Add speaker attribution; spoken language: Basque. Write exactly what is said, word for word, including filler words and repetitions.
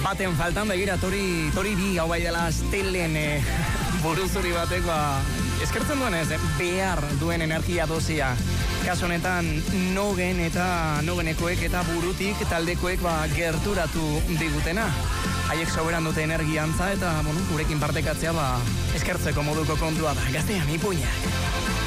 Speaker 1: baten faltan begira, tori, tori bi hau bai dela astelen e, buruzuri batek, ba, eskertzen duen ez, eh? behar duen energia dozia. Kaso honetan, nogen eta nogenekoek eta burutik taldekoek ba, gerturatu digutena. Haiek soberan dute energiantza eta bueno, gurekin partekatzea ba, eskertzeko moduko kontua da. Gaztean, ipuinak.